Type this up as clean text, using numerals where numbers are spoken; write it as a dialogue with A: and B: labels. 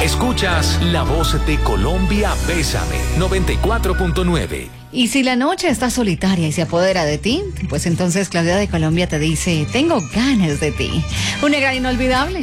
A: Escuchas La Voz de Colombia, Bésame, 94.9.
B: Y si la noche está solitaria y se apodera de ti, pues entonces Claudia de Colombia te dice, tengo ganas de ti. Un lugar inolvidable.